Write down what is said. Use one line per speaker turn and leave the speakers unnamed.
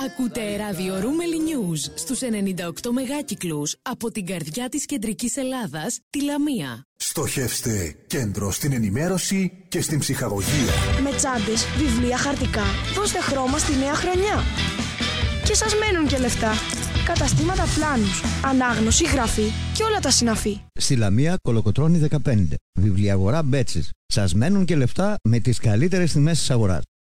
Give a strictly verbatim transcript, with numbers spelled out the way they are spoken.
Ακούτε ραδιορούμελη News στους ενενήντα οκτώ μεγάκυκλους από την καρδιά της κεντρικής Ελλάδας, τη Λαμία.
Στοχεύστε κέντρο στην ενημέρωση και στην ψυχαγωγία.
Με τσάντες, βιβλία, χαρτικά, δώστε χρώμα στη νέα χρονιά. Και σας μένουν και λεφτά. Καταστήματα πλάνους, ανάγνωση, γραφή και όλα τα συναφή.
Στη Λαμία, Κολοκοτρώνη δεκαπέντε. Βιβλιαγορά Μπέτσης. Σας μένουν και λεφτά με τις καλύτερες τιμές της αγοράς.